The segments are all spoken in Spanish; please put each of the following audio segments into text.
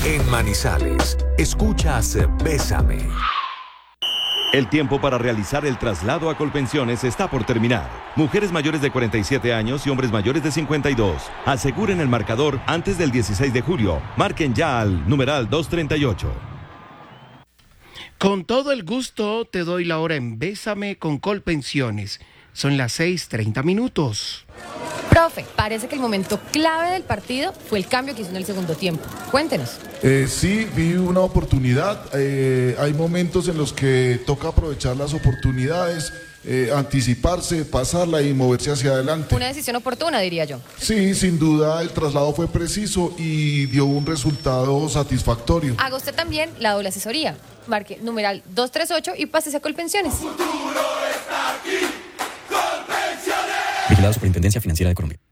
En Manizales, escuchas Bésame. El tiempo para realizar el traslado a Colpensiones está por terminar. Mujeres mayores de 47 años y hombres mayores de 52. Aseguren el marcador antes del 16 de julio. Marquen ya al numeral 238. Con todo el gusto te doy la hora en Bésame con Colpensiones. Son las 6:30. Profe, parece que el momento clave del partido fue el cambio que hizo en el segundo tiempo. Cuéntenos. Sí, vi una oportunidad. Hay momentos en los que toca aprovechar las oportunidades, anticiparse, pasarla y moverse hacia adelante. Una decisión oportuna, diría yo. Sí, sin duda el traslado fue preciso y dio un resultado satisfactorio. Haga usted también la doble asesoría. Marque numeral 238 y pásese a Colpensiones. Vigilado Superintendencia Financiera de Colombia.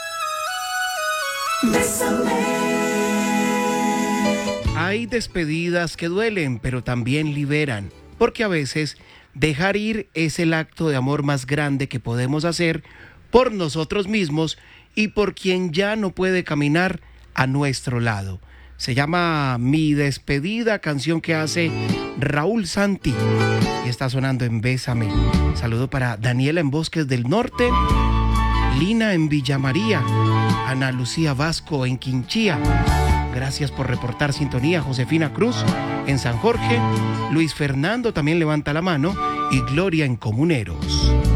Hay despedidas que duelen, pero también liberan, porque a veces dejar ir es el acto de amor más grande que podemos hacer por nosotros mismos y por quien ya no puede caminar a nuestro lado. Se llama Mi Despedida, canción que hace Raúl Santi y está sonando en Bésame. Saludo para Daniela en Bosques del Norte, Lina en Villa María, Ana Lucía Vasco en Quinchía. Gracias por reportar sintonía. Josefina Cruz en San Jorge, Luis Fernando también levanta la mano y Gloria en Comuneros.